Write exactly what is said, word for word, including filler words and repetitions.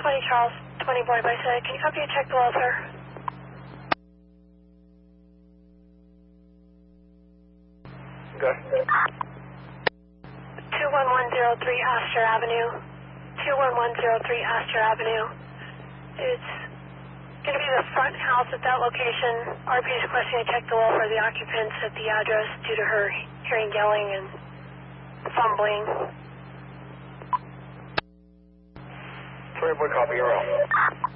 twenty Charles, twenty Boy by side. Can you copy and check the welfare? Okay. two one one zero three Astor Avenue. two one one zero three Astor Avenue. It's going to be the front house at that location. R P is requesting to check the welfare of the occupants at the address due to her hearing yelling and fumbling. twenty Boy, copy, you're off.